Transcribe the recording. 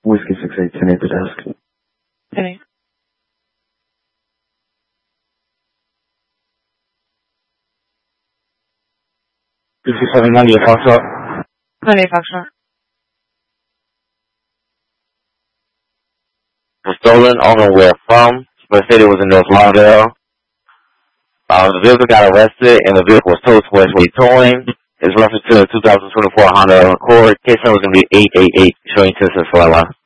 Whiskey 68, 10 at the desk. 10. 5790 Foxtrot. 90 Foxtrot. Was stolen, owner where from. But said it was in North Lawndale. The vehicle got arrested and the vehicle was towed to Westway Towing. It's reference to the 2024 Honda Accord. Case number is going to be 888 showing 10 cents for